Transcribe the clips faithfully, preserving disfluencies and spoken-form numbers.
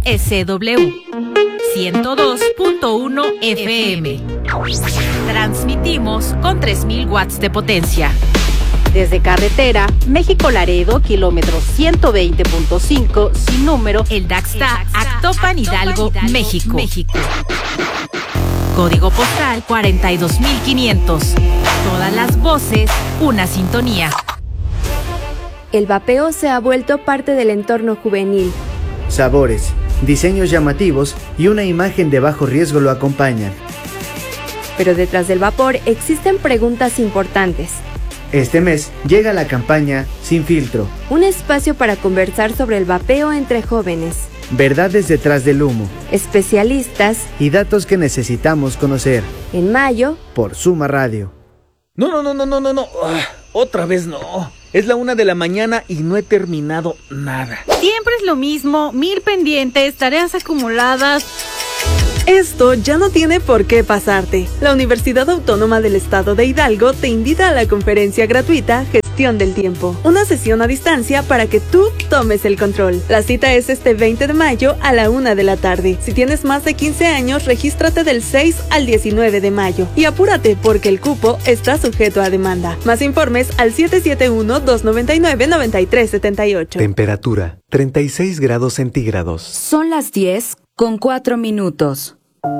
S W ciento dos punto uno F M. Transmitimos con tres mil watts de potencia. Desde carretera, México-Laredo, kilómetro ciento veinte punto cinco, sin número, El Daxta, Actopan, Hidalgo, México. México. Código postal cuarenta y dos mil quinientos. Todas las voces, una sintonía. El vapeo se ha vuelto parte del entorno juvenil. Sabores, diseños llamativos y una imagen de bajo riesgo lo acompañan. Pero detrás del vapor existen preguntas importantes. Este mes llega la campaña Sin Filtro. Un espacio para conversar sobre el vapeo entre jóvenes. Verdades detrás del humo. Especialistas. Y datos que necesitamos conocer. En mayo. Por Suma Radio. No, no, no, no, no, no, no. Uh, otra vez no. Es la una de la mañana y no he terminado nada. Siempre es lo mismo. Mil pendientes, tareas acumuladas. Esto ya no tiene por qué pasarte. La Universidad Autónoma del Estado de Hidalgo te invita a la conferencia gratuita Gestión del Tiempo, una sesión a distancia para que tú tomes el control. La cita es este veinte de mayo a la una de la tarde. Si tienes más de quince años, regístrate del seis al diecinueve de mayo. Y apúrate porque el cupo está sujeto a demanda. Más informes al siete siete uno, dos nueve nueve, nueve tres siete ocho. Temperatura treinta y seis grados centígrados. Son las diez con cuatro minutos.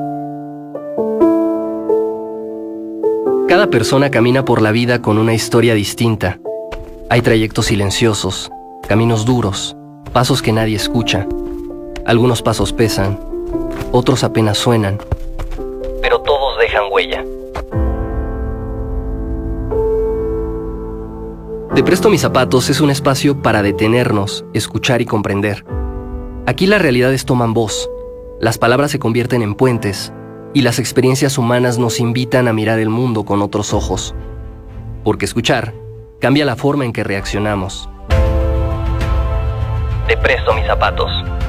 Cada persona camina por la vida con una historia distinta. Hay trayectos silenciosos, caminos duros, pasos que nadie escucha. Algunos pasos pesan, otros apenas suenan, pero todos dejan huella. Te presto mis zapatos es un espacio para detenernos, escuchar y comprender. Aquí las realidades toman voz, las palabras se convierten en puentes, y las experiencias humanas nos invitan a mirar el mundo con otros ojos. Porque escuchar cambia la forma en que reaccionamos. Te presto mis zapatos.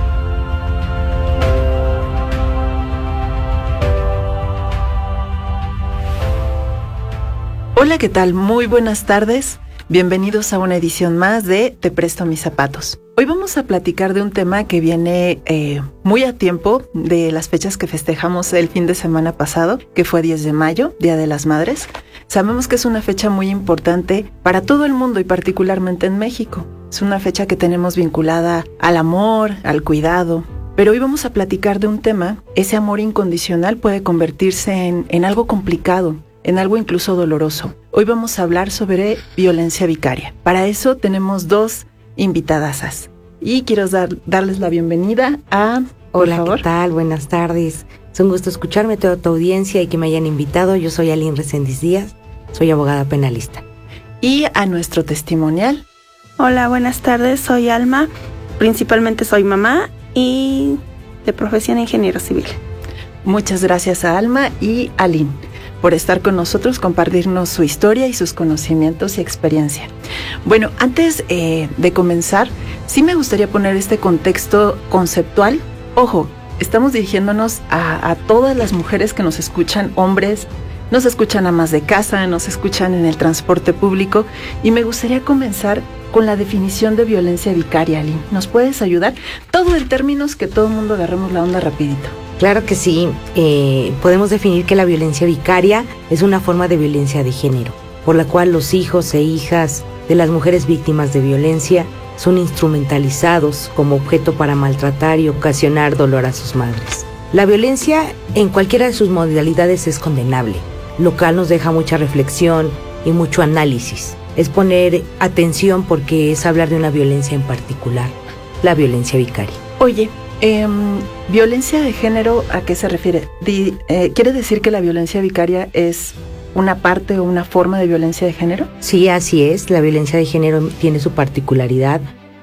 Hola, ¿qué tal? Muy buenas tardes. Bienvenidos a una edición más de Te presto mis zapatos. Hoy vamos a platicar de un tema que viene eh, muy a tiempo de las fechas que festejamos el fin de semana pasado, que fue diez de mayo, Día de las Madres. Sabemos que es una fecha muy importante para todo el mundo y particularmente en México. Es una fecha que tenemos vinculada al amor, al cuidado. Pero hoy vamos a platicar de un tema. Ese amor incondicional puede convertirse en, en algo complicado, en algo incluso doloroso. Hoy vamos a hablar sobre violencia vicaria. Para eso tenemos dos invitadasas. Y quiero dar, darles la bienvenida a... Hola, favor. ¿Qué tal? Buenas tardes. Es un gusto escucharme, toda tu audiencia y que me hayan invitado. Yo soy Aline Reséndiz Díaz, soy abogada penalista. Y a nuestro testimonial. Hola, buenas tardes, soy Alma. Principalmente soy mamá y de profesión ingeniero civil. Muchas gracias a Alma y Aline por estar con nosotros, compartirnos su historia y sus conocimientos y experiencia. Bueno, antes eh, de comenzar, sí me gustaría poner este contexto conceptual. Ojo, estamos dirigiéndonos a, a todas las mujeres que nos escuchan, hombres, nos escuchan amas de casa, nos escuchan en el transporte público, y me gustaría comenzar con la definición de violencia vicaria, Aline. ¿Nos puedes ayudar? Todo en términos que todo el mundo agarremos la onda rapidito. Claro que sí. Eh, podemos definir que la violencia vicaria es una forma de violencia de género, por la cual los hijos e hijas de las mujeres víctimas de violencia son instrumentalizados como objeto para maltratar y ocasionar dolor a sus madres. La violencia en cualquiera de sus modalidades es condenable, lo cual nos deja mucha reflexión y mucho análisis. Es poner atención porque es hablar de una violencia en particular, la violencia vicaria. Oye, Eh, ¿violencia de género a qué se refiere? Di, eh, ¿Quiere decir que la violencia vicaria es una parte o una forma de violencia de género? Sí, así es. La violencia de género tiene su particularidad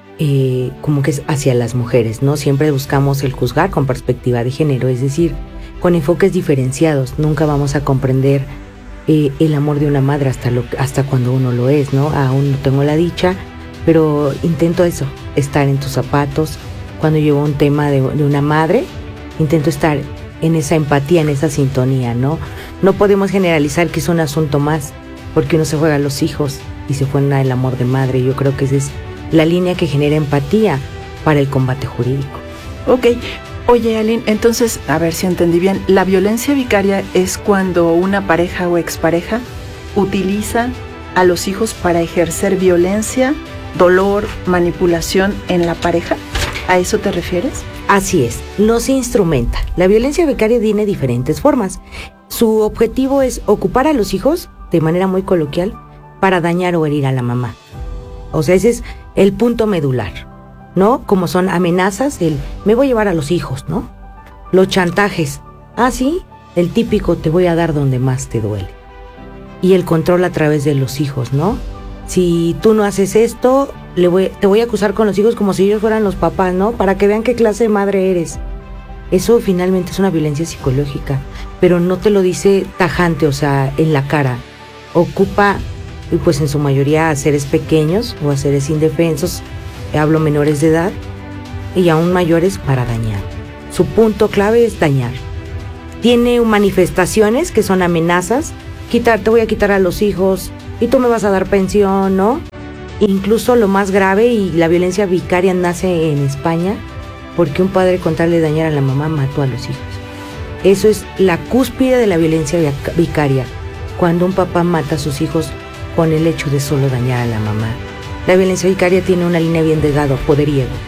eh, como que es hacia las mujeres, ¿no? Siempre buscamos el juzgar con perspectiva de género, es decir, con enfoques diferenciados. Nunca vamos a comprender eh, el amor de una madre hasta, lo, hasta cuando uno lo es, ¿no? Aún no tengo la dicha, pero intento eso, estar en tus zapatos. Cuando llevo un tema de, de una madre, intento estar en esa empatía, en esa sintonía, ¿no? No podemos generalizar que es un asunto más, porque uno se juega a los hijos y se juega el amor de madre. Yo creo que esa es la línea que genera empatía para el combate jurídico. Ok. Oye, Aline, entonces, a ver si entendí bien, la violencia vicaria es cuando una pareja o expareja utiliza a los hijos para ejercer violencia, dolor, manipulación en la pareja. ¿A eso te refieres? Así es, no se instrumenta. La violencia vicaria tiene diferentes formas. Su objetivo es ocupar a los hijos, de manera muy coloquial, para dañar o herir a la mamá. O sea, ese es el punto medular, ¿no? Como son amenazas, el me voy a llevar a los hijos, ¿no? Los chantajes, ah, sí, el típico te voy a dar donde más te duele. Y el control a través de los hijos, ¿no? Si tú no haces esto, le voy, te voy a acusar con los hijos como si ellos fueran los papás, ¿no? Para que vean qué clase de madre eres. Eso finalmente es una violencia psicológica, pero no te lo dice tajante, o sea, en la cara. Ocupa, pues en su mayoría, a seres pequeños o a seres indefensos, hablo menores de edad, y aún mayores para dañar. Su punto clave es dañar. Tiene manifestaciones que son amenazas, quitar, te voy a quitar a los hijos y tú me vas a dar pensión, ¿no? Incluso lo más grave, y la violencia vicaria nace en España, porque un padre con tal de dañar a la mamá mató a los hijos. Eso es la cúspide de la violencia vicaria, cuando un papá mata a sus hijos con el hecho de solo dañar a la mamá. La violencia vicaria tiene una línea bien delgada, poder y ego.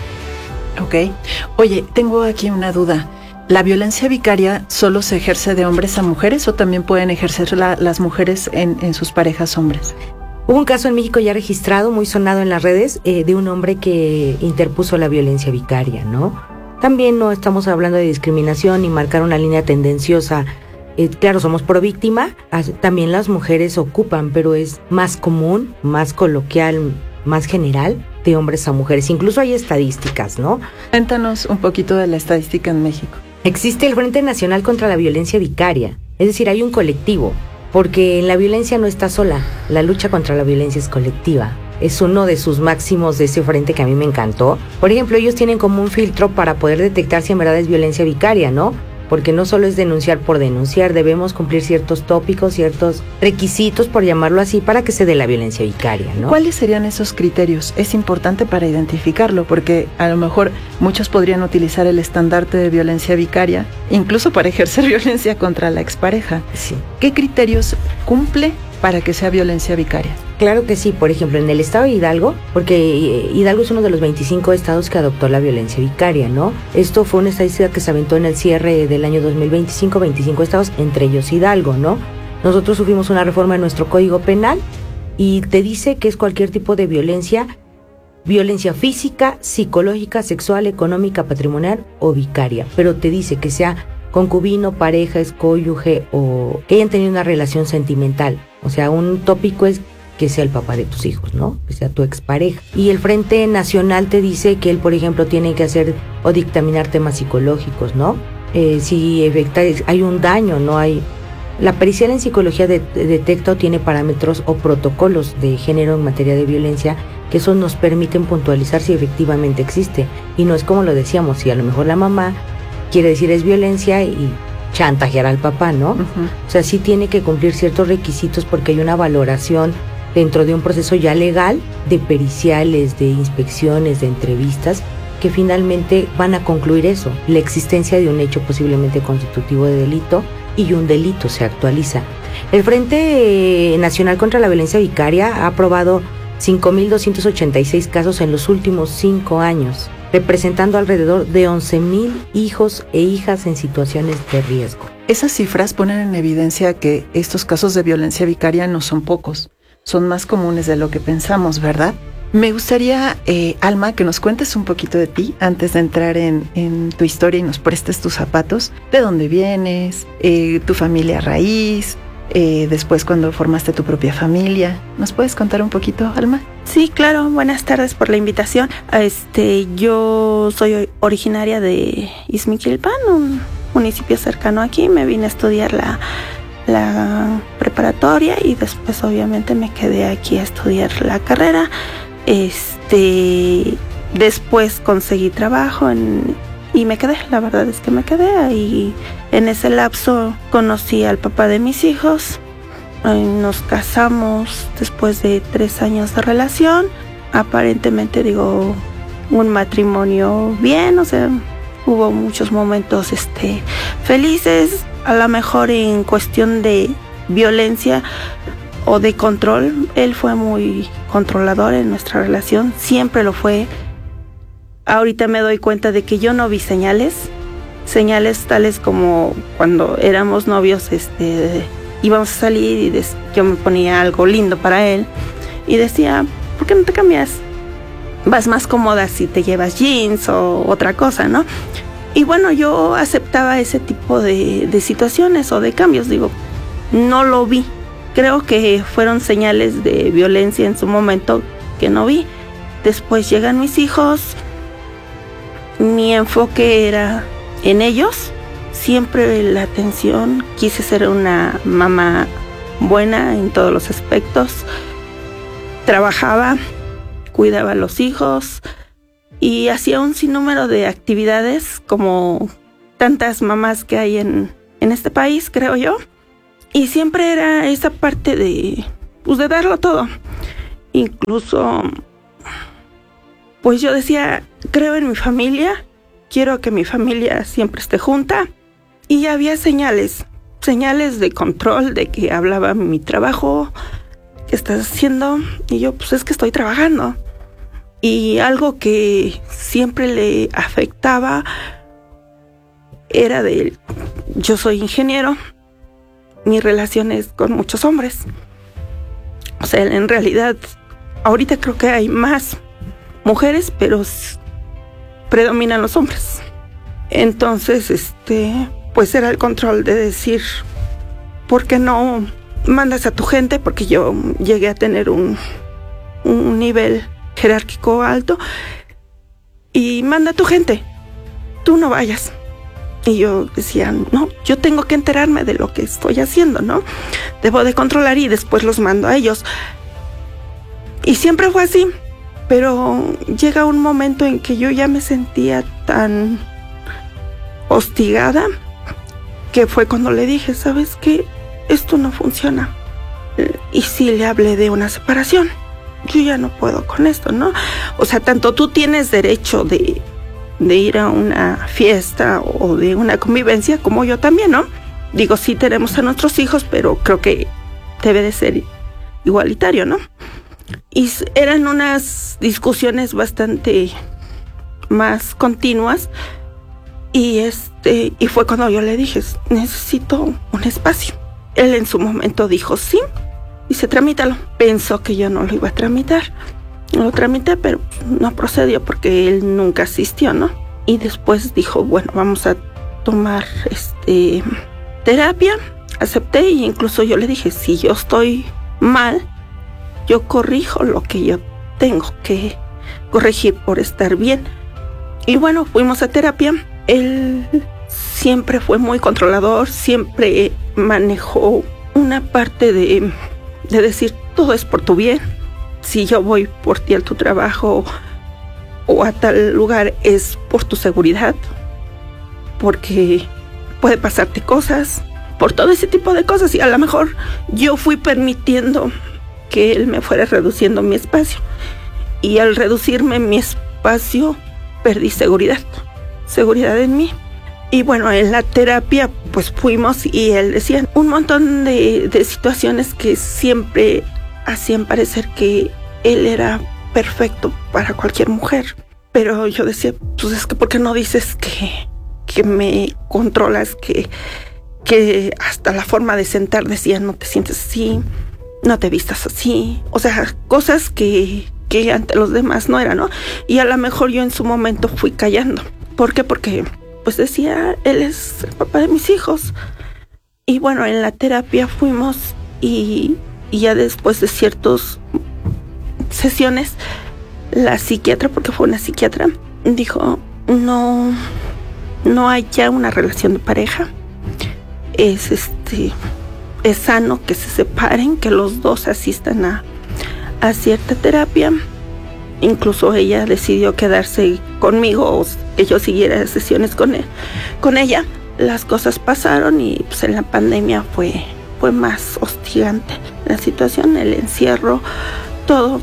Ok. Oye, tengo aquí una duda. ¿La violencia vicaria solo se ejerce de hombres a mujeres o también pueden ejercerla las mujeres en, en sus parejas hombres? Hubo un caso en México ya registrado, muy sonado en las redes, eh, de un hombre que interpuso la violencia vicaria, ¿no? También no estamos hablando de discriminación ni marcar una línea tendenciosa. Eh, claro, somos pro víctima, también las mujeres ocupan, pero es más común, más coloquial, más general, de hombres a mujeres. Incluso hay estadísticas, ¿no? Cuéntanos un poquito de la estadística en México. Existe el Frente Nacional contra la Violencia Vicaria, es decir, hay un colectivo, porque en la violencia no está sola, la lucha contra la violencia es colectiva. Es uno de sus máximos de ese frente que a mí me encantó. Por ejemplo, ellos tienen como un filtro para poder detectar si en verdad es violencia vicaria, ¿no? Porque no solo es denunciar por denunciar, debemos cumplir ciertos tópicos, ciertos requisitos, por llamarlo así, para que se dé la violencia vicaria, ¿no? ¿Cuáles serían esos criterios? Es importante para identificarlo, porque a lo mejor muchos podrían utilizar el estandarte de violencia vicaria, incluso para ejercer violencia contra la expareja. Sí. ¿Qué criterios cumple para que sea violencia vicaria? Claro que sí, por ejemplo, en el estado de Hidalgo, porque Hidalgo es uno de los veinticinco estados que adoptó la violencia vicaria, ¿no? Esto fue una estadística que se aventó en el cierre del año dos mil veinticinco, veinticinco estados, entre ellos Hidalgo, ¿no? Nosotros sufrimos una reforma en nuestro Código Penal y te dice que es cualquier tipo de violencia, violencia física, psicológica, sexual, económica, patrimonial o vicaria, pero te dice que sea concubino, pareja, excónyuge o que hayan tenido una relación sentimental. O sea, un tópico es que sea el papá de tus hijos, ¿no? Que sea tu expareja. Y el Frente Nacional te dice que él, por ejemplo, tiene que hacer o dictaminar temas psicológicos, ¿no? Eh, si hay un daño, no hay... La pericial en psicología de, de, detecta o tiene parámetros o protocolos de género en materia de violencia que eso nos permiten puntualizar si efectivamente existe. Y no es como lo decíamos, si a lo mejor la mamá quiere decir es violencia y chantajear al papá, ¿no? Uh-huh. O sea, sí tiene que cumplir ciertos requisitos porque hay una valoración dentro de un proceso ya legal de periciales, de inspecciones, de entrevistas, que finalmente van a concluir eso, la existencia de un hecho posiblemente constitutivo de delito y un delito se actualiza. El Frente Nacional contra la Violencia Vicaria ha aprobado cinco mil doscientos ochenta y seis casos en los últimos cinco años, representando alrededor de once mil hijos e hijas en situaciones de riesgo. Esas cifras ponen en evidencia que estos casos de violencia vicaria no son pocos, son más comunes de lo que pensamos, ¿verdad? Me gustaría, eh, Alma, que nos cuentes un poquito de ti antes de entrar en, en tu historia y nos prestes tus zapatos, de dónde vienes, eh, tu familia raíz, eh, después cuando formaste tu propia familia. ¿Nos puedes contar un poquito, Alma? Sí, claro. Buenas tardes por la invitación. Este, yo soy originaria de Izmiquilpan, un municipio cercano aquí. Me vine a estudiar la, la preparatoria y después obviamente me quedé aquí a estudiar la carrera. Este, después conseguí trabajo en, y me quedé, la verdad es que me quedé ahí. En ese lapso conocí al papá de mis hijos. Nos casamos después de tres años de relación. Aparentemente, digo, un matrimonio bien, o sea, hubo muchos momentos este, felices, a lo mejor en cuestión de violencia o de control. Él fue muy controlador en nuestra relación, siempre lo fue. Ahorita me doy cuenta de que yo no vi señales, señales tales como cuando éramos novios, este, íbamos a salir y des- yo me ponía algo lindo para él y decía, ¿por qué no te cambias? Vas más cómoda si te llevas jeans o otra cosa, ¿no? Y bueno, yo aceptaba ese tipo de, de situaciones o de cambios, digo, no lo vi. Creo que fueron señales de violencia en su momento que no vi. Después llegan mis hijos, mi enfoque era en ellos, siempre la atención, quise ser una mamá buena en todos los aspectos, trabajaba, cuidaba a los hijos y hacía un sinnúmero de actividades como tantas mamás que hay en, en este país, creo yo. Y siempre era esa parte de, pues de darlo todo. Incluso, pues yo decía, creo en mi familia, quiero que mi familia siempre esté junta. Y había señales, señales de control, de que hablaba mi trabajo, ¿qué estás haciendo? Y yo, pues es que estoy trabajando. Y algo que siempre le afectaba era de, yo soy ingeniero, mi relación es con muchos hombres. O sea, en realidad, ahorita creo que hay más mujeres, pero predominan los hombres. Entonces, este, pues era el control de decir, ¿por qué no mandas a tu gente? Porque yo llegué a tener un, un nivel jerárquico alto. Y manda a tu gente, tú no vayas. Y yo decía, no, yo tengo que enterarme de lo que estoy haciendo, ¿no? Debo de controlar y después los mando a ellos. Y siempre fue así, pero llega un momento en que yo ya me sentía tan hostigada que fue cuando le dije, ¿sabes qué? Esto no funciona. Y sí le hablé de una separación. Yo ya no puedo con esto, ¿no? O sea, tanto tú tienes derecho de... de ir a una fiesta o de una convivencia, como yo también, ¿no? Digo, sí tenemos a nuestros hijos, pero creo que debe de ser igualitario, ¿no? Y eran unas discusiones bastante más continuas y este y fue cuando yo le dije, necesito un espacio. Él en su momento dijo sí, dice, tramítalo. Pensó que yo no lo iba a tramitar. Lo tramité, pero no procedió porque él nunca asistió, ¿no? Y después dijo, bueno, vamos a tomar este terapia. Acepté e incluso yo le dije, si yo estoy mal, yo corrijo lo que yo tengo que corregir por estar bien. Y bueno, fuimos a terapia. Él siempre fue muy controlador, siempre manejó una parte de, de decir, todo es por tu bien. Si yo voy por ti a tu trabajo o a tal lugar es por tu seguridad, porque puede pasarte cosas, por todo ese tipo de cosas. Y a lo mejor yo fui permitiendo que él me fuera reduciendo mi espacio. Y al reducirme mi espacio, perdí seguridad, seguridad en mí. Y bueno, en la terapia pues fuimos y él decía un montón de, de situaciones que siempre hacían parecer que él era perfecto para cualquier mujer. Pero yo decía, pues es que ¿por qué no dices que, que me controlas? Que, que hasta la forma de sentar decía, no te sientes así, no te vistas así. O sea, cosas que, que ante los demás no eran, ¿no? Y a lo mejor yo en su momento fui callando. ¿Por qué? Porque pues decía, él es el papá de mis hijos. Y bueno, en la terapia fuimos y... Y ya después de ciertas sesiones, la psiquiatra, porque fue una psiquiatra, dijo, no, no hay ya una relación de pareja. Es este, es sano que se separen, que los dos asistan a, a cierta terapia. Incluso ella decidió quedarse conmigo o que yo siguiera sesiones con él, con ella. Las cosas pasaron y pues en la pandemia fue... fue más hostigante la situación, el encierro, todo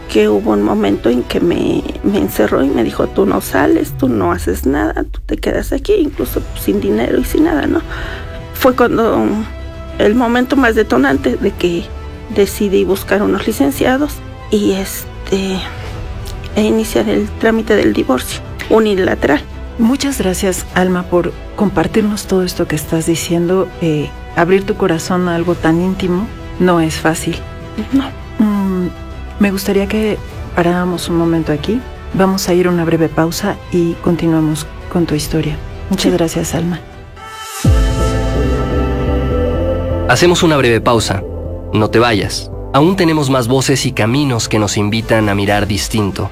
que hubo un momento en que me, me encerró y me dijo, tú no sales, tú no haces nada, tú te quedas aquí, incluso sin dinero y sin nada, ¿no? Fue cuando el momento más detonante de que decidí buscar unos licenciados y este e iniciar el trámite del divorcio unilateral. Muchas gracias, Alma, por compartirnos todo esto que estás diciendo. Eh, abrir tu corazón a algo tan íntimo no es fácil. No. Mm, me gustaría que paráramos un momento aquí. Vamos a ir a una breve pausa y continuamos con tu historia. Muchas sí. gracias, Alma. Hacemos una breve pausa. No te vayas. Aún tenemos más voces y caminos que nos invitan a mirar distinto.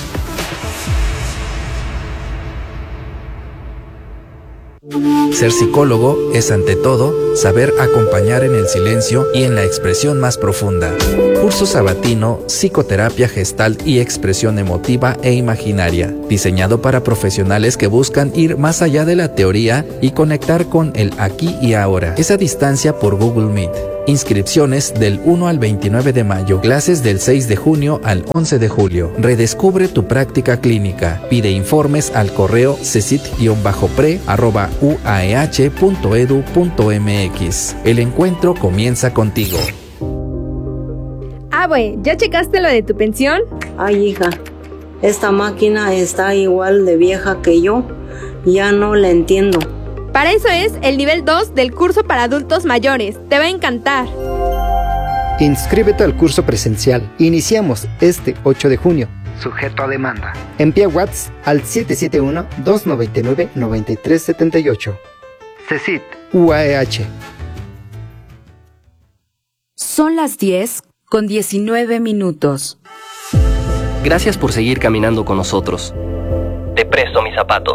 Ser psicólogo es ante todo saber acompañar en el silencio y en la expresión más profunda. Curso sabatino, psicoterapia gestalt y expresión emotiva e imaginaria, diseñado para profesionales que buscan ir más allá de la teoría y conectar con el aquí y ahora. Es a distancia por Google Meet. Inscripciones del uno al veintinueve de mayo, clases del seis de junio al once de julio. Redescubre tu práctica clínica. Pide informes al correo cesit-pre arroba uaeh punto edu punto mx. El encuentro comienza contigo. Abue, ¿ya checaste lo de tu pensión? Ay, hija, esta máquina está igual de vieja que yo. Ya no la entiendo. Para eso es el nivel dos del curso para adultos mayores. Te va a encantar. Inscríbete al curso presencial. Iniciamos este ocho de junio. Sujeto a demanda. Envía WhatsApp al siete siete uno, dos nueve nueve, nueve tres siete ocho. CECIT U A E H. Son las diez con diecinueve minutos. Gracias por seguir caminando con nosotros. Te presto mis zapatos.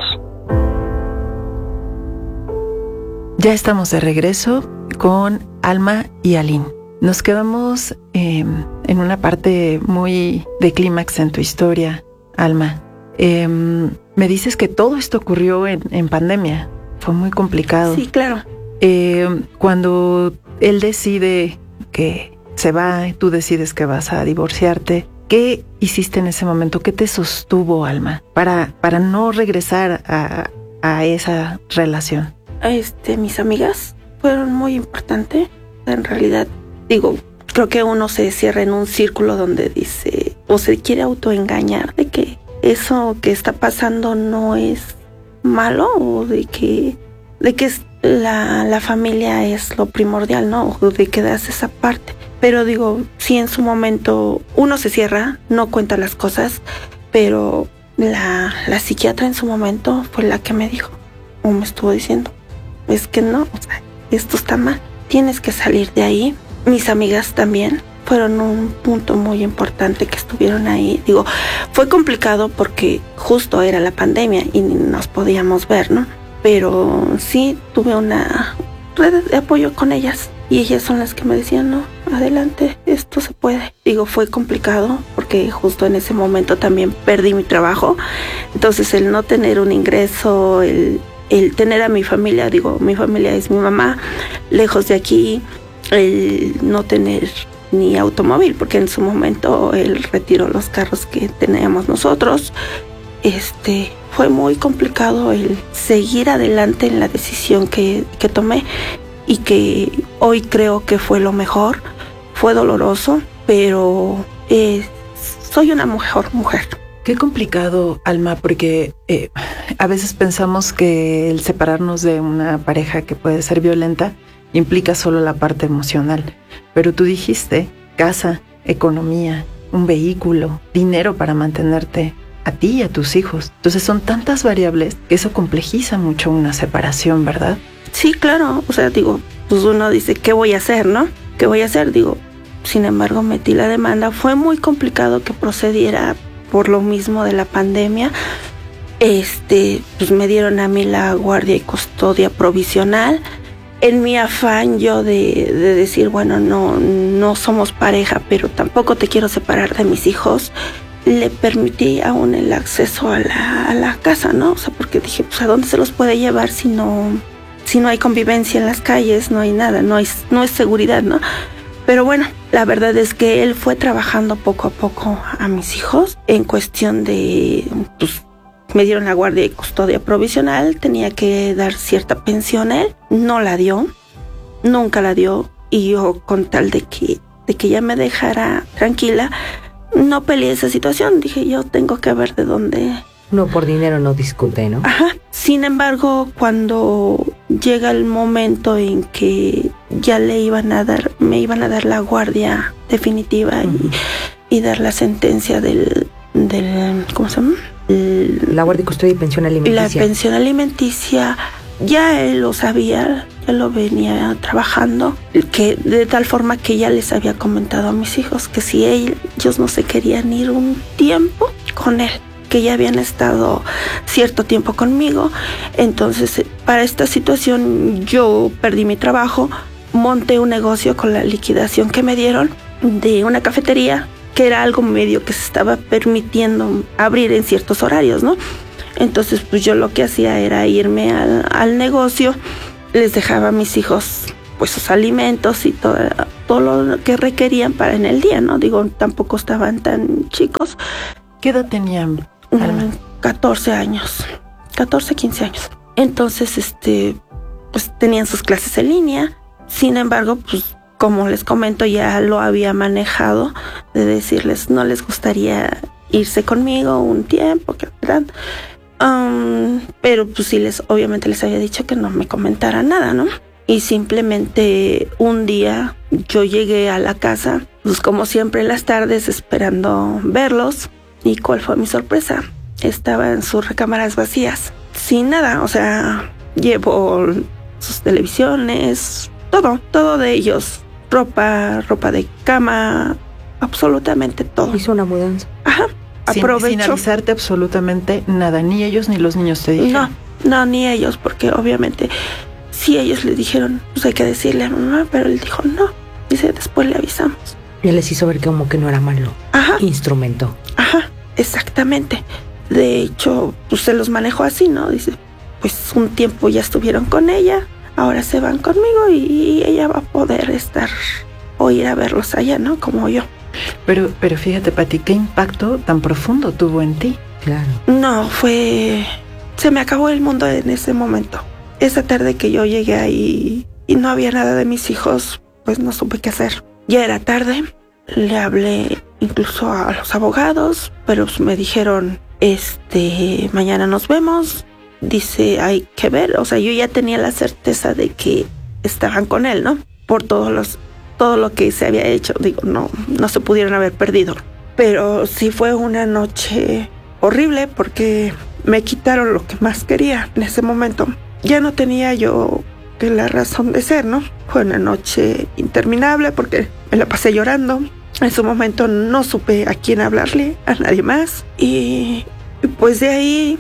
Ya estamos de regreso con Alma y Aline. Nos quedamos eh, en una parte muy de clímax en tu historia, Alma. Eh, me dices que todo esto ocurrió en, en pandemia. Fue muy complicado. Sí, claro. Eh, cuando él decide que se va, tú decides que vas a divorciarte. ¿Qué hiciste en ese momento? ¿Qué te sostuvo, Alma, para, para no regresar a, a esa relación? Este, mis amigas fueron muy importantes. En realidad, digo, creo que uno se cierra en un círculo donde dice, o se quiere autoengañar de que eso que está pasando no es malo, o de que, de que la, la familia es lo primordial, ¿no? O de que das esa parte. Pero digo, sí, en su momento uno se cierra, no cuenta las cosas, pero la, la psiquiatra en su momento fue la que me dijo, o me estuvo diciendo, es que no, o sea, esto está mal, tienes que salir de ahí. Mis amigas también fueron un punto muy importante que estuvieron ahí. Digo, fue complicado porque justo era la pandemia y ni nos podíamos ver, ¿no? Pero sí tuve una red de apoyo con ellas y ellas son las que me decían, no, adelante, esto se puede. Digo, fue complicado porque justo en ese momento también perdí mi trabajo. Entonces el no tener un ingreso, el el tener a mi familia, digo, mi familia es mi mamá, lejos de aquí, el no tener ni automóvil, porque en su momento él retiró los carros que teníamos nosotros. Este, fue muy complicado el seguir adelante en la decisión que, que tomé y que hoy creo que fue lo mejor. Fue doloroso, pero eh, soy una mejor mujer. Qué complicado, Alma, porque eh, a veces pensamos que el separarnos de una pareja que puede ser violenta implica solo la parte emocional. Pero tú dijiste casa, economía, un vehículo, dinero para mantenerte a ti y a tus hijos. Entonces son tantas variables que eso complejiza mucho una separación, ¿verdad? Sí, claro. O sea, digo, pues uno dice, ¿qué voy a hacer, no? ¿Qué voy a hacer? Digo, sin embargo, metí la demanda. Fue muy complicado que procediera por lo mismo de la pandemia. Este, pues me dieron a mí la guardia y custodia provisional. En mi afán yo de, de decir, bueno, no, no somos pareja, pero tampoco te quiero separar de mis hijos, le permití aún el acceso a la, a la casa, ¿no? O sea, porque dije, pues ¿a dónde se los puede llevar si no, si no hay convivencia en las calles? No hay nada, no hay, no es seguridad, ¿no? Pero bueno, la verdad es que él fue trabajando poco a poco a mis hijos en cuestión de, pues, me dieron la guardia y custodia provisional, tenía que dar cierta pensión a él, no la dio, nunca la dio, y yo con tal de que, de que ella me dejara tranquila, no peleé esa situación, dije yo tengo que ver de dónde... No, por dinero no discute, ¿no? Ajá. Sin embargo, cuando llega el momento en que ya le iban a dar, me iban a dar la guardia definitiva uh-huh. y, y dar la sentencia del, del ¿cómo se llama? El, la guardia, custodia y pensión alimenticia. La pensión alimenticia, ya él lo sabía, ya lo venía trabajando, que de tal forma que ya les había comentado a mis hijos que si ellos no se querían ir un tiempo con él, que ya habían estado cierto tiempo conmigo. Entonces, para esta situación yo perdí mi trabajo, monté un negocio con la liquidación que me dieron de una cafetería, que era algo medio que se estaba permitiendo abrir en ciertos horarios, ¿no? Entonces, pues yo lo que hacía era irme al, al negocio, les dejaba a mis hijos pues sus alimentos y todo, todo lo que requerían para en el día, ¿no? Digo, tampoco estaban tan chicos. ¿Qué edad tenían? catorce años, catorce, quince años. Entonces, este, pues tenían sus clases en línea. Sin embargo, pues como les comento, ya lo había manejado de decirles, no les gustaría irse conmigo un tiempo, ¿verdad? Um, pero pues sí, les, obviamente les había dicho que no me comentaran nada, ¿no? Y simplemente un día yo llegué a la casa, pues como siempre en las tardes, esperando verlos. ¿Y cuál fue mi sorpresa? Estaban sus recámaras vacías, sin nada, o sea, llevo sus televisiones, todo, todo de ellos, ropa, ropa de cama, absolutamente todo. Hizo una mudanza. Ajá, sin, aprovecho. Sin avisarte absolutamente nada, ni ellos ni los niños te dijeron. No, no, ni ellos, porque obviamente, si ellos le dijeron, pues hay que decirle a mamá, pero él dijo no, dice, después le avisamos. Y él les hizo ver como que no era malo. Ajá. Instrumento. Ajá, exactamente. De hecho, pues se los manejó así, ¿no? Dice, pues un tiempo ya estuvieron con ella, ahora se van conmigo y ella va a poder estar o ir a verlos allá, ¿no? Como yo. Pero, pero fíjate, Pati, ¿qué impacto tan profundo tuvo en ti? Claro. No, fue... Se me acabó el mundo en ese momento. Esa tarde que yo llegué ahí y no había nada de mis hijos, pues no supe qué hacer. Ya era tarde, le hablé incluso a los abogados, pero me dijeron, este, mañana nos vemos. Dice, hay que ver, o sea, yo ya tenía la certeza de que estaban con él, ¿no? Por todos los, todo lo que se había hecho, digo, no, no se pudieron haber perdido. Pero sí fue una noche horrible porque me quitaron lo que más quería en ese momento. Ya no tenía yo que la razón de ser, ¿no? Fue una noche interminable porque me la pasé llorando. En su momento no supe a quién hablarle, a nadie más. Y, y pues de ahí,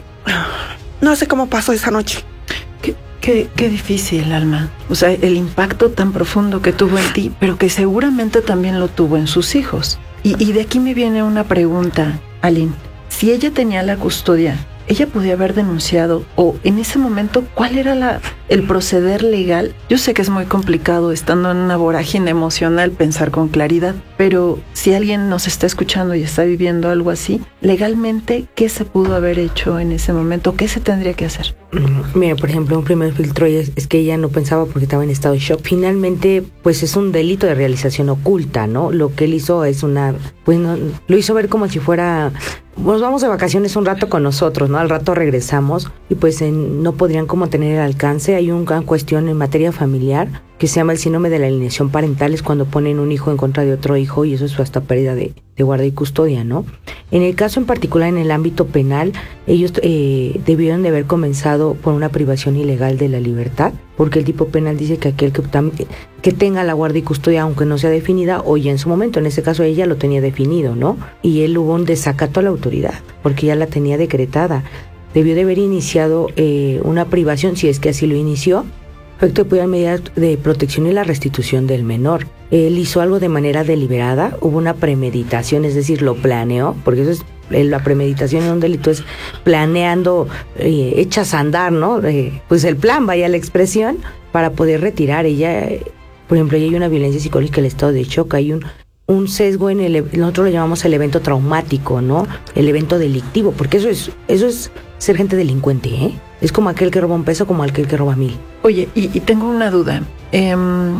no sé cómo pasó esa noche. Qué, qué, qué difícil, Alma. O sea, el impacto tan profundo que tuvo en ti, pero que seguramente también lo tuvo en sus hijos. Y, y de aquí me viene una pregunta, Aline. Si ella tenía la custodia, ella podía haber denunciado, o en ese momento, ¿cuál era la, el proceder legal? Yo sé que es muy complicado, estando en una vorágine emocional, pensar con claridad, pero si alguien nos está escuchando y está viviendo algo así, legalmente, ¿qué se pudo haber hecho en ese momento? ¿Qué se tendría que hacer? Mira, por ejemplo, un primer filtro es, es que ella no pensaba porque estaba en estado de shock. Finalmente, pues es un delito de realización oculta, ¿no? Lo que él hizo es una... Pues no, lo hizo ver como si fuera... Nos vamos de vacaciones un rato con nosotros, ¿no? Al rato regresamos y pues en, no podrían como tener el alcance. Hay una gran cuestión en materia familiar que se llama el síndrome de la alienación parental, es cuando ponen un hijo en contra de otro hijo y eso es hasta pérdida de, de guardia y custodia, ¿no? En el caso en particular, en el ámbito penal, ellos eh, debieron de haber comenzado por una privación ilegal de la libertad, porque el tipo penal dice que aquel que, que tenga la guardia y custodia, aunque no sea definida, o ya en su momento, en ese caso ella lo tenía definido, ¿no? Y él hubo un desacato a la autoridad, porque ya la tenía decretada. Debió de haber iniciado eh, una privación, si es que así lo inició, efecto de medidas de protección y la restitución del menor. Él hizo algo de manera deliberada, hubo una premeditación, es decir, lo planeó, porque eso es la premeditación en un delito, es planeando, eh, echas a andar, ¿no? Eh, pues el plan, vaya la expresión, para poder retirar. Ella Por ejemplo, hay una violencia psicológica, el estado de shock, hay un, un sesgo en el, nosotros lo llamamos el evento traumático, ¿no? El evento delictivo, porque eso es, eso es ser gente delincuente, ¿eh? Es como aquel que roba un peso, como aquel que roba mil. Oye, y, y tengo una duda. Eh,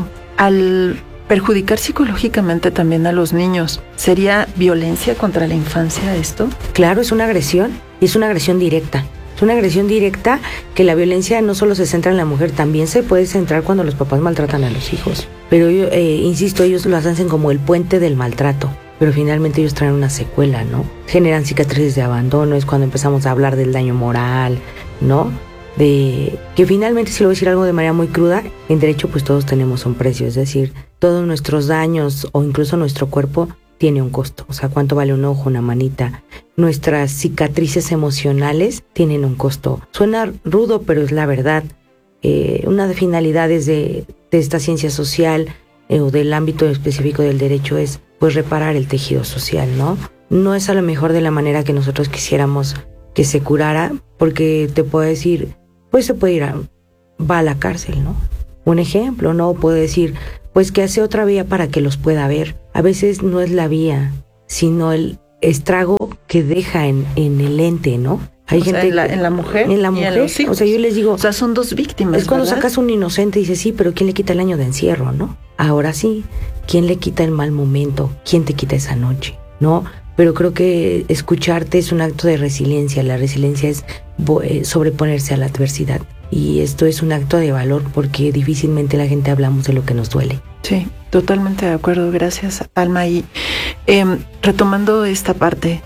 al perjudicar psicológicamente también a los niños, ¿sería violencia contra la infancia esto? Claro, es una agresión, y es una agresión directa. Es una agresión directa que la violencia no solo se centra en la mujer, también se puede centrar cuando los papás maltratan a los hijos. Pero yo, eh, insisto, ellos lo hacen como el puente del maltrato, pero finalmente ellos traen una secuela, ¿no? Generan cicatrices de abandono, es cuando empezamos a hablar del daño moral, ¿no? De que finalmente, si lo voy a decir algo de manera muy cruda, en derecho pues todos tenemos un precio, es decir, todos nuestros daños o incluso nuestro cuerpo tiene un costo, o sea, cuánto vale un ojo, una manita. Nuestras cicatrices emocionales tienen un costo. Suena rudo, pero es la verdad. Eh, una de finalidades de, de esta ciencia social eh, o del ámbito específico del derecho es pues reparar el tejido social, ¿no? No es a lo mejor de la manera que nosotros quisiéramos que se curara, porque te puedo decir, pues se puede ir a, va a la cárcel, ¿no? Un ejemplo, ¿no? Puedo decir, pues que hace otra vía para que los pueda ver. A veces no es la vía, sino el estrago que deja en, en el ente, ¿no? Hay o gente sea, en, la, en la mujer en la mujer, y en los hijos. O sea, yo les digo, o sea, son dos víctimas, es cuando ¿verdad? Sacas un inocente y dices, sí, pero ¿quién le quita el año de encierro, no? Ahora sí, ¿quién le quita el mal momento? ¿Quién te quita esa noche? ¿No? Pero creo que escucharte es un acto de resiliencia. La resiliencia es sobreponerse a la adversidad. Y esto es un acto de valor porque difícilmente la gente hablamos de lo que nos duele. Sí, totalmente de acuerdo. Gracias, Alma. Y eh, retomando esta parte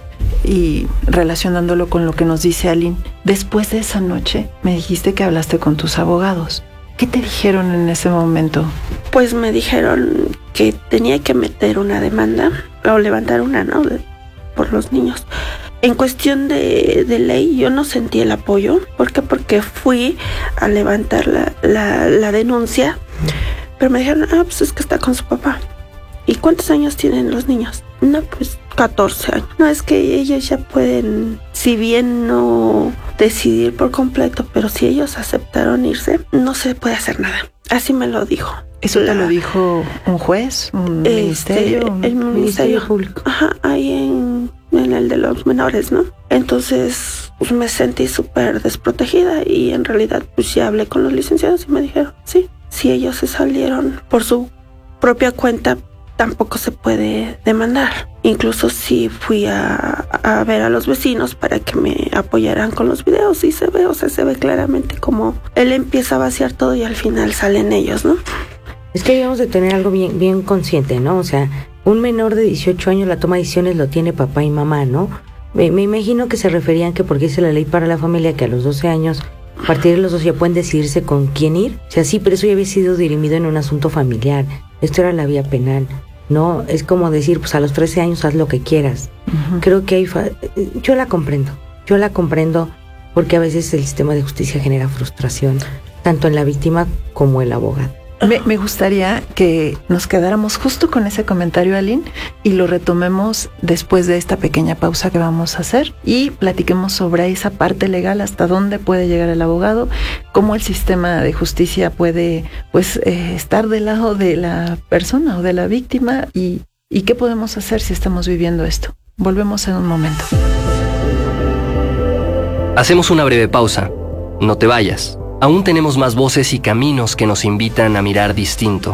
y relacionándolo con lo que nos dice Aline, después de esa noche me dijiste que hablaste con tus abogados. ¿Qué te dijeron en ese momento? Pues me dijeron que tenía que meter una demanda o levantar una, ¿no? De, por los niños. En cuestión de, de ley, yo no sentí el apoyo. ¿Por qué? Porque fui a levantar la, la, la denuncia, pero me dijeron, ah, pues es que está con su papá. ¿Y cuántos años tienen los niños? No, pues catorce años. No, es que ellos ya pueden, si bien no decidir por completo, pero si ellos aceptaron irse, no se puede hacer nada. Así me lo dijo. ¿Eso la, te lo dijo un juez? ¿Un este, ministerio? Un el ministerio, ministerio público. Ajá, ahí en, en el de los menores, ¿no? Entonces, pues me sentí súper desprotegida y en realidad, pues ya hablé con los licenciados y me dijeron, sí, si ellos se salieron por su propia cuenta, tampoco se puede demandar. Incluso sí fui a, a ver a los vecinos para que me apoyaran con los videos y se ve, o sea, se ve claramente como él empieza a vaciar todo y al final salen ellos, ¿no? Es que debemos de tener algo bien, bien consciente, ¿no? O sea, un menor de dieciocho años, la toma de decisiones lo tiene papá y mamá, ¿no? Me, me imagino que se referían que porque dice la ley para la familia que a los doce años, a partir de los doce ya pueden decidirse con quién ir. O sea, sí, pero eso ya había sido dirimido en un asunto familiar. Esto era la vía penal. No, es como decir, pues a los trece años haz lo que quieras. Uh-huh. Creo que hay... Fa- yo la comprendo, yo la comprendo porque a veces el sistema de justicia genera frustración, tanto en la víctima como el abogado. Me, me gustaría que nos quedáramos justo con ese comentario, Aline, y lo retomemos después de esta pequeña pausa que vamos a hacer y platiquemos sobre esa parte legal, hasta dónde puede llegar el abogado, cómo el sistema de justicia puede pues eh, estar del lado de la persona o de la víctima y, y qué podemos hacer si estamos viviendo esto. Volvemos en un momento. Hacemos una breve pausa. No te vayas. Aún tenemos más voces y caminos que nos invitan a mirar distinto.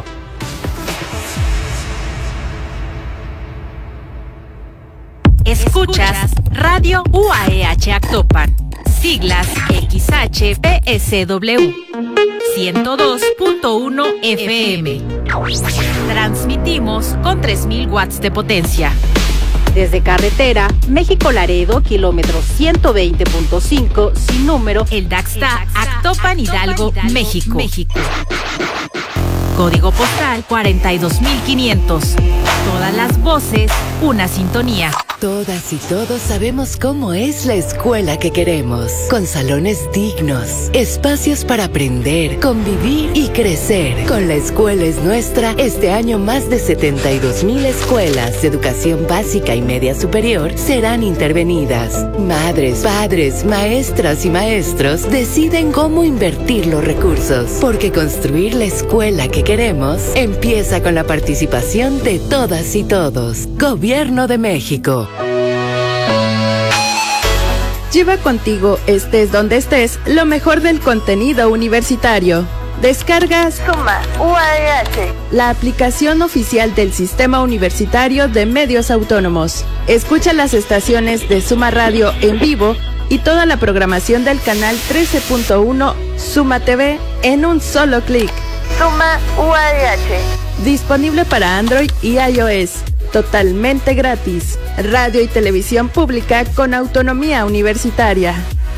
Escuchas Radio U A E H Actopan, siglas X H P S W, ciento dos punto uno F M. Transmitimos con tres mil watts de potencia. Desde carretera, México-Laredo, kilómetro ciento veinte punto cinco, sin número. El Daxta, Actopan, Hidalgo, México. México. Código postal cuarenta y dos mil quinientos. Todas las voces, una sintonía. Todas y todos sabemos cómo es la escuela que queremos, con salones dignos, espacios para aprender, convivir y crecer. Con La Escuela es Nuestra, este año más de setenta y dos mil escuelas de educación básica y media superior serán intervenidas. Madres, padres, maestras y maestros deciden cómo invertir los recursos, porque construir la escuela que queremos empieza con la participación de todas y todos. Gobierno de México. Lleva contigo, estés donde estés, lo mejor del contenido universitario. Descargas Suma U A E H, la aplicación oficial del Sistema Universitario de Medios Autónomos. Escucha las estaciones de Suma Radio en vivo y toda la programación del canal trece punto uno Suma T V en un solo clic. Suma U A E H. Disponible para Android y iOS. Totalmente gratis. Radio y televisión pública con autonomía universitaria.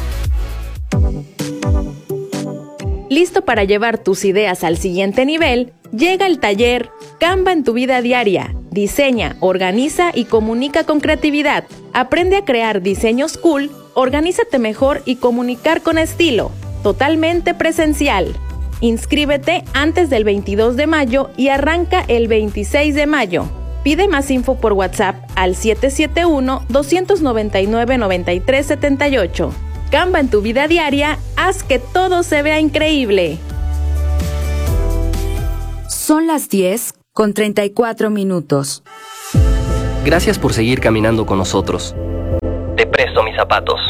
¿Listo para llevar tus ideas al siguiente nivel? Llega el taller Canva en tu vida diaria. Diseña, organiza y comunica con creatividad. Aprende a crear diseños cool, organízate mejor y comunicar con estilo. Totalmente presencial. Inscríbete antes del veintidós de mayo y arranca el veintiséis de mayo. Pide más info por WhatsApp al siete siete uno, dos nueve nueve, nueve tres siete ocho. Canva en tu vida diaria, haz que todo se vea increíble. Son las diez con treinta y cuatro minutos. Gracias por seguir caminando con nosotros. Te presto mis zapatos.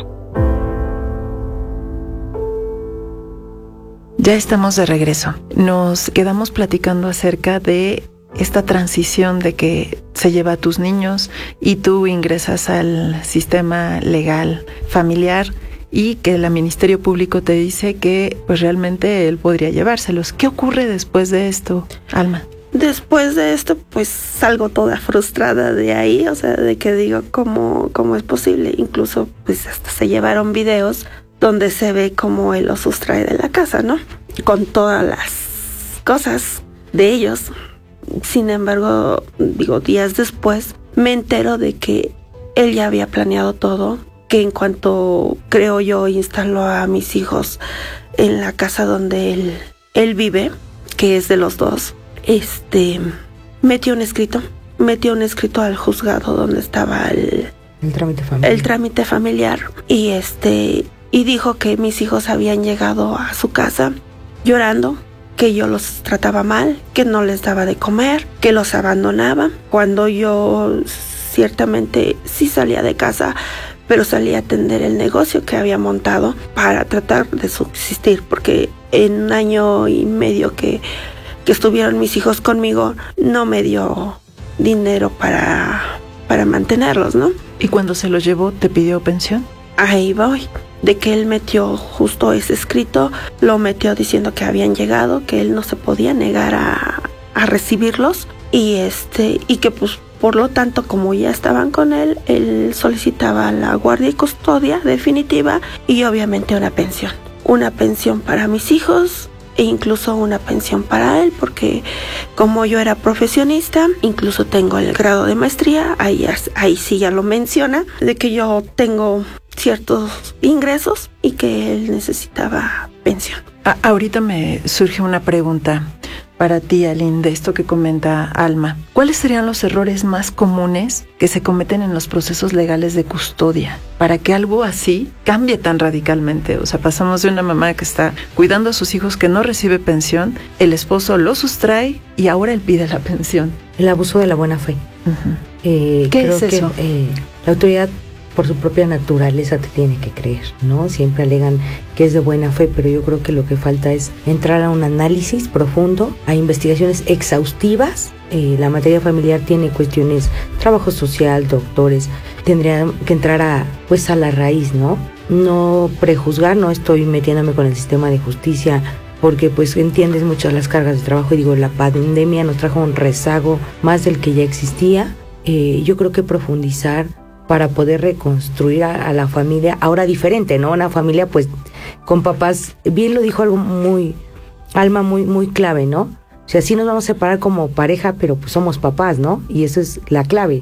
Ya estamos de regreso. Nos quedamos platicando acerca de esta transición de que se lleva a tus niños y tú ingresas al sistema legal familiar y que el Ministerio Público te dice que pues realmente él podría llevárselos. ¿Qué ocurre después de esto, Alma? Después de esto, pues salgo toda frustrada de ahí, o sea, de que digo, ¿cómo, cómo es posible? Incluso, pues hasta se llevaron videos donde se ve cómo él los sustrae de la casa, ¿no? Con todas las cosas de ellos. Sin embargo, digo, días después, me entero de que él ya había planeado todo, que en cuanto, creo yo, instaló a mis hijos en la casa donde él, él vive, que es de los dos, este, metió un escrito, metió un escrito al juzgado donde estaba el, el trámite familiar. El trámite familiar y este, y dijo que mis hijos habían llegado a su casa llorando, que yo los trataba mal, que no les daba de comer, que los abandonaba, cuando yo ciertamente sí salía de casa, pero salía a atender el negocio que había montado para tratar de subsistir, porque en un año y medio que, que estuvieron mis hijos conmigo, no me dio dinero para, para mantenerlos, ¿no? ¿Y cuando se los llevó, te pidió pensión? Ahí voy. De que él metió justo ese escrito, lo metió diciendo que habían llegado, que él no se podía negar a, a recibirlos y este y que pues por lo tanto como ya estaban con él, él solicitaba la guardia y custodia definitiva y obviamente una pensión, una pensión para mis hijos e incluso una pensión para él, porque como yo era profesionista, incluso tengo el grado de maestría, ahí, ahí sí ya lo menciona, de que yo tengo ciertos ingresos y que él necesitaba pensión. A- ahorita me surge una pregunta para ti, Aline, de esto que comenta Alma. ¿Cuáles serían los errores más comunes que se cometen en los procesos legales de custodia para que algo así cambie tan radicalmente? O sea, pasamos de una mamá que está cuidando a sus hijos que no recibe pensión, el esposo lo sustrae y ahora él pide la pensión. El abuso de la buena fe. Uh-huh. eh, ¿Qué creo es eso? Que, eh, la autoridad por su propia naturaleza te tiene que creer, ¿no? Siempre alegan que es de buena fe, pero yo creo que lo que falta es entrar a un análisis profundo, a investigaciones exhaustivas. Eh, la materia familiar tiene cuestiones, trabajo social, doctores, tendría que entrar a, pues, a la raíz, ¿no? No prejuzgar, no estoy metiéndome con el sistema de justicia, porque pues entiendes mucho las cargas de trabajo y digo, la pandemia nos trajo un rezago más del que ya existía. Eh, yo creo que profundizar para poder reconstruir a, a la familia, ahora diferente, ¿no? Una familia pues con papás, bien lo dijo algo muy, Alma, muy, muy clave, ¿no? O sea, sí nos vamos a separar como pareja, pero pues somos papás, ¿no? Y eso es la clave.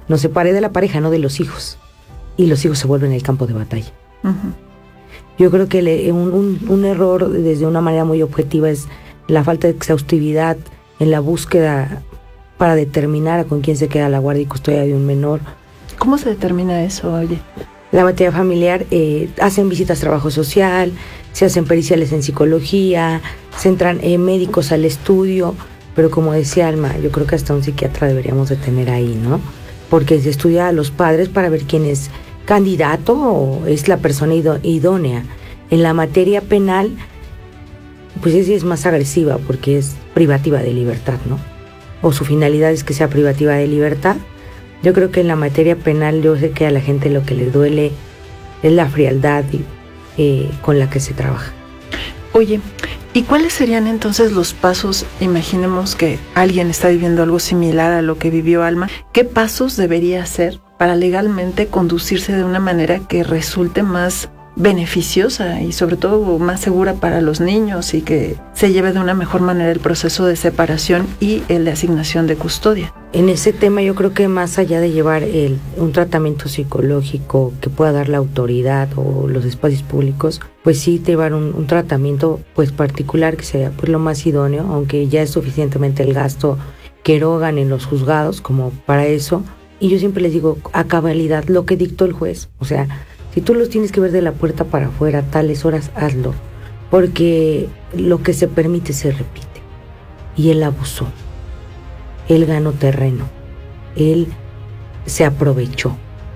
nos separe de la pareja, no de los hijos. Y los hijos se vuelven el campo de batalla. Uh-huh. Yo creo que le, un, un, un error desde una manera muy objetiva es la falta de exhaustividad en la búsqueda para determinar con quién se queda la guardia y custodia de un menor. ¿Cómo se determina eso, oye? La materia familiar, eh, hacen visitas a trabajo social, se hacen periciales en psicología, se entran eh, médicos al estudio, pero como decía Alma, yo creo que hasta un psiquiatra deberíamos de tener ahí, ¿no? Porque se estudia a los padres para ver quién es candidato o es la persona idónea. En la materia penal, pues sí es más agresiva porque es privativa de libertad, ¿no? O su finalidad es que sea privativa de libertad. Yo creo que en la materia penal, yo sé que a la gente lo que le duele es la frialdad eh, con la que se trabaja. Oye, ¿y cuáles serían entonces los pasos? Imaginemos que alguien está viviendo algo similar a lo que vivió Alma. ¿Qué pasos debería hacer para legalmente conducirse de una manera que resulte más beneficiosa y sobre todo más segura para los niños y que se lleve de una mejor manera el proceso de separación y el de asignación de custodia? En ese tema yo creo que más allá de llevar el, un tratamiento psicológico que pueda dar la autoridad o los espacios públicos, pues sí llevar un, un tratamiento pues particular que sea pues lo más idóneo, aunque ya es suficientemente el gasto que erogan en los juzgados como para eso. Y yo siempre les digo a cabalidad lo que dictó el juez, o sea, si tú los tienes que ver de la puerta para afuera, tales horas, hazlo. Porque lo que se permite se repite. Y él abusó. Él ganó terreno. Él se aprovechó.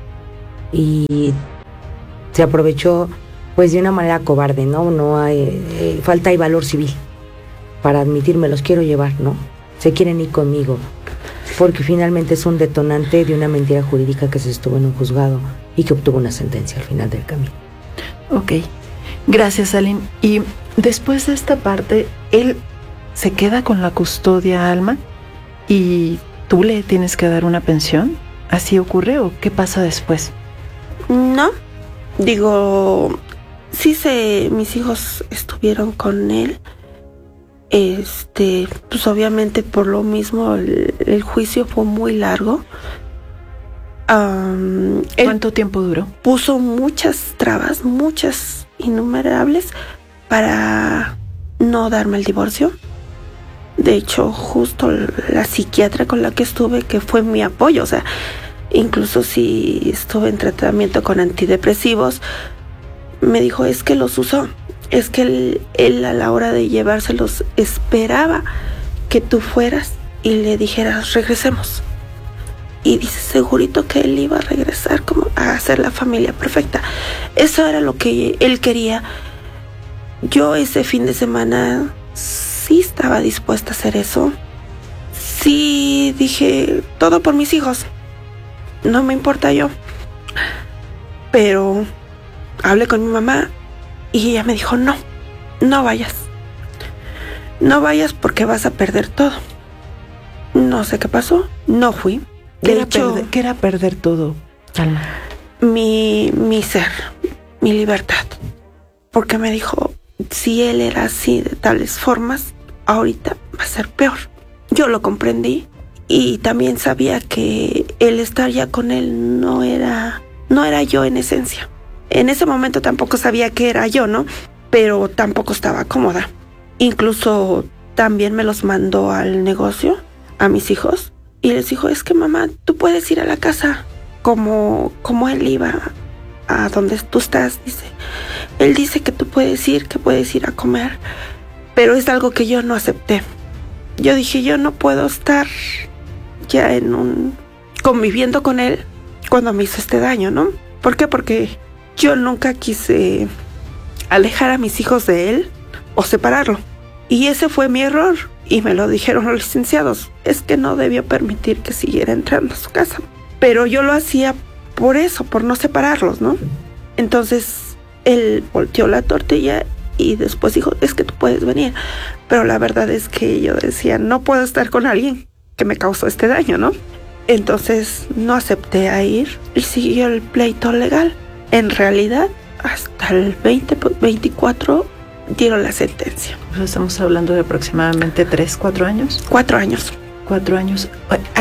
Y se aprovechó pues de una manera cobarde, ¿no? No hay, eh, falta hay valor civil para admitir, me los quiero llevar, ¿no? Se quieren ir conmigo. Porque finalmente es un detonante de una mentira jurídica que se estuvo en un juzgado y que obtuvo una sentencia al final del camino. Ok, gracias, Aline. Y después de esta parte, él se queda con la custodia, Alma, y tú le tienes que dar una pensión. ¿Así ocurre o qué pasa después? No, digo, sí se, mis hijos estuvieron con él. Este, pues obviamente por lo mismo el, el juicio fue muy largo. Um, ¿Cuánto tiempo duró? Puso muchas trabas, muchas innumerables para no darme el divorcio. De hecho, justo la psiquiatra con la que estuve, que fue mi apoyo, o sea, incluso si estuve en tratamiento con antidepresivos, me dijo, es que los usó. Es que él, él a la hora de llevárselos esperaba que tú fueras y le dijeras regresemos. Y dice segurito que él iba a regresar como a hacer la familia perfecta. Eso era lo que él quería. Yo ese fin de semana sí estaba dispuesta a hacer eso. Sí dije todo por mis hijos. No me importa yo. Pero hablé con mi mamá. Y ella me dijo, no, no vayas. No vayas porque vas a perder todo. No sé qué pasó, no fui. ¿Qué, era, hecho, perder, ¿qué era perder todo, Alma? Mi, mi ser, mi libertad. Porque me dijo, si él era así de tales formas, ahorita va a ser peor. Yo lo comprendí y también sabía que el estar ya con él no era, no era yo en esencia. En ese momento tampoco sabía que era yo, ¿no? Pero tampoco estaba cómoda. Incluso también me los mandó al negocio, a mis hijos. Y les dijo, es que mamá, tú puedes ir a la casa como, como él iba a donde tú estás, dice. Él dice que tú puedes ir, que puedes ir a comer. Pero es algo que yo no acepté. Yo dije, yo no puedo estar ya en un... conviviendo con él cuando me hizo este daño, ¿no? ¿Por qué? Porque yo nunca quise alejar a mis hijos de él o separarlo. Y ese fue mi error. Y me lo dijeron los licenciados. Es que no debió permitir que siguiera entrando a su casa. Pero yo lo hacía por eso, por no separarlos, ¿no? Entonces, él volteó la tortilla y después dijo, es que tú puedes venir. Pero la verdad es que yo decía, no puedo estar con alguien que me causó este daño, ¿no? Entonces, no acepté a ir y siguió el pleito legal. En realidad, hasta el veinte veinticuatro dieron la sentencia. Estamos hablando de aproximadamente tres, cuatro años. Cuatro años. Cuatro años. ¿A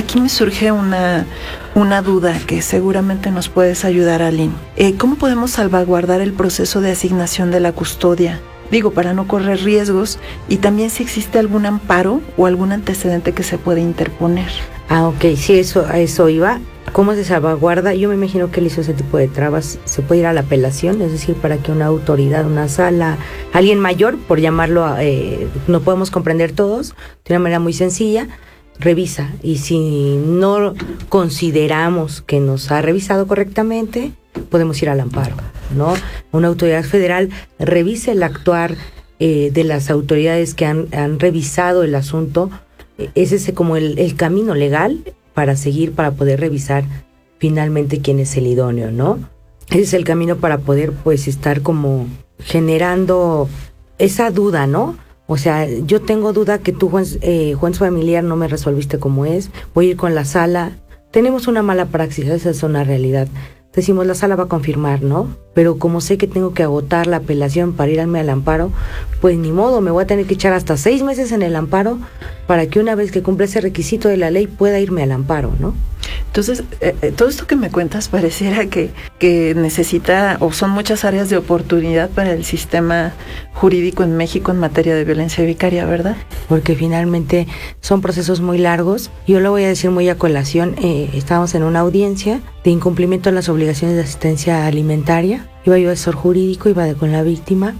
aquí me surge una, una duda que seguramente nos puedes ayudar, Aline. Eh, ¿Cómo podemos salvaguardar el proceso de asignación de la custodia? Digo, para no correr riesgos, y también si existe algún amparo o algún antecedente que se puede interponer. Ah, ok, sí, eso, a eso iba. ¿Cómo se salvaguarda? Yo me imagino que él hizo ese tipo de trabas. Se puede ir a la apelación, es decir, para que una autoridad, una sala, alguien mayor, por llamarlo, eh, no podemos comprender todos, de una manera muy sencilla, revisa. Y si no consideramos que nos ha revisado correctamente, podemos ir al amparo, ¿no? Una autoridad federal revise el actuar eh, de las autoridades que han, han revisado el asunto. Ese es como el, el camino legal para seguir, para poder revisar finalmente quién es el idóneo, ¿no? Ese es el camino para poder, pues, estar como generando esa duda, ¿no? O sea, yo tengo duda que tú, juez, eh, juez familiar, no me resolviste como es, voy a ir con la sala. Tenemos una mala praxis, esa es una realidad. Decimos, la sala va a confirmar, ¿no? Pero como sé que tengo que agotar la apelación para irme al amparo, pues ni modo, me voy a tener que echar hasta seis meses en el amparo para que una vez que cumpla ese requisito de la ley pueda irme al amparo, ¿no? Entonces, eh, todo esto que me cuentas pareciera que, que necesita, o son muchas áreas de oportunidad para el sistema jurídico en México en materia de violencia vicaria, ¿verdad? Porque finalmente son procesos muy largos. Yo lo voy a decir muy a colación, eh, estábamos en una audiencia de incumplimiento de las obligaciones de asistencia alimentaria. Iba yo asesor jurídico, iba de, con la víctima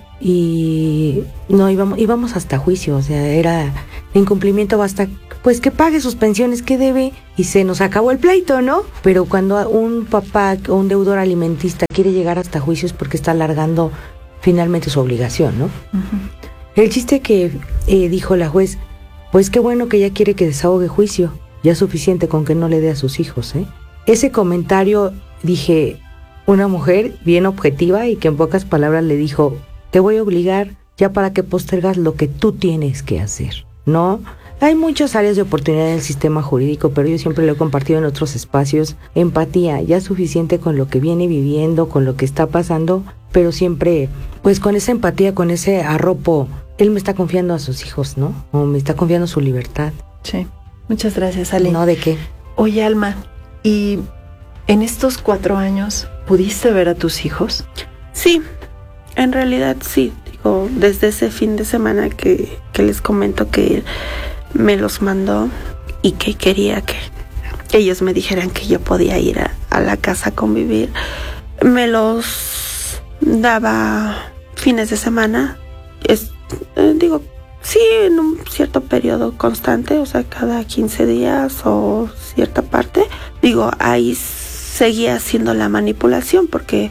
y no íbamos, íbamos hasta juicio, o sea, era incumplimiento hasta pues que pague sus pensiones que debe y se nos acabó el pleito, ¿no? Pero cuando un papá o un deudor alimentista quiere llegar hasta juicios porque está alargando finalmente su obligación, ¿no? Uh-huh. El chiste que eh, dijo la juez, pues qué bueno que ya quiere que desahogue juicio, ya es suficiente con que no le dé a sus hijos, ¿eh? Ese comentario, dije, una mujer bien objetiva y que en pocas palabras le dijo, te voy a obligar ya para que postergas lo que tú tienes que hacer, ¿no? Hay muchas áreas de oportunidad en el sistema jurídico, pero yo siempre lo he compartido en otros espacios. Empatía, ya es suficiente con lo que viene viviendo, con lo que está pasando, pero siempre, pues con esa empatía, con ese arropo, él me está confiando a sus hijos, ¿no? O me está confiando su libertad. Sí, muchas gracias, Ale. No, ¿de qué? Oye, Alma, ¿y en estos cuatro años pudiste ver a tus hijos? Sí, en realidad sí. Digo, desde ese fin de semana que, que les comento que me los mandó y que quería que ellos me dijeran que yo podía ir a, a la casa a convivir, me los daba fines de semana, es, eh, digo, sí, en un cierto periodo constante, o sea, cada quince días o cierta parte. Digo, ahí seguía haciendo la manipulación porque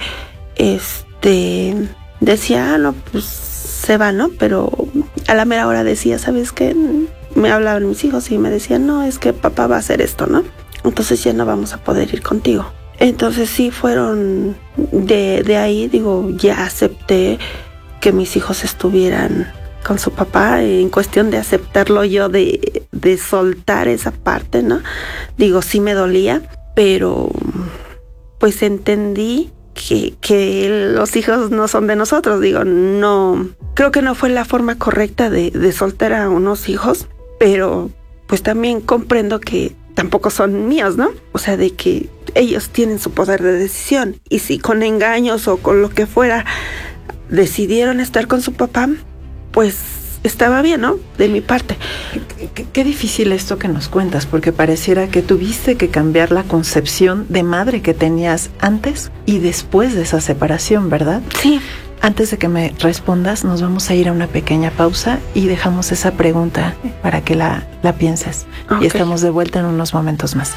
este decía, ah, no, pues se va, ¿no? Pero a la mera hora decía, ¿sabes qué? Me hablaban mis hijos y me decían, no, es que papá va a hacer esto, ¿no? Entonces ya no vamos a poder ir contigo. Entonces sí fueron de, de ahí, digo, ya acepté que mis hijos estuvieran con su papá, en cuestión de aceptarlo yo, de, de soltar esa parte, ¿no? Digo, sí me dolía, pero pues entendí que, que los hijos no son de nosotros. Digo, no, creo que no fue la forma correcta de, de soltar a unos hijos, pero pues también comprendo que tampoco son míos, ¿no? O sea, de que ellos tienen su poder de decisión, y si con engaños o con lo que fuera decidieron estar con su papá, pues estaba bien, ¿no? De mi parte. Qué, qué, qué difícil esto que nos cuentas, porque pareciera que tuviste que cambiar la concepción de madre que tenías antes y después de esa separación, ¿verdad? Sí. Antes de que me respondas, nos vamos a ir a una pequeña pausa y dejamos esa pregunta para que la, la pienses. Okay. Y estamos de vuelta en unos momentos más.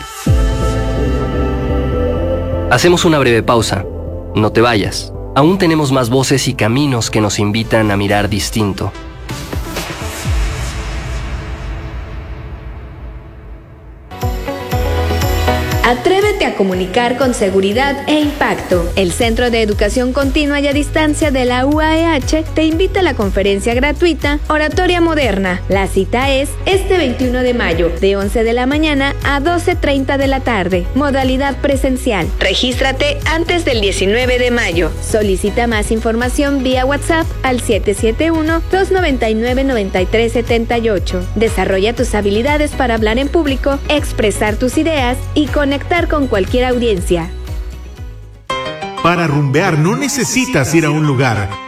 Hacemos una breve pausa. No te vayas. Aún tenemos más voces y caminos que nos invitan a mirar distinto. Atrévete a comunicar con seguridad e impacto. El Centro de Educación Continua y a Distancia de la U A E H te invita a la conferencia gratuita Oratoria Moderna. La cita es este veintiuno de mayo, de once de la mañana a doce treinta de la tarde. Modalidad presencial. Regístrate antes del diecinueve de mayo. Solicita más información vía WhatsApp al siete siete uno, dos nueve nueve, nueve tres siete ocho. Desarrolla tus habilidades para hablar en público, expresar tus ideas y conectar con cualquier audiencia. Para rumbear no necesitas ir a un lugar.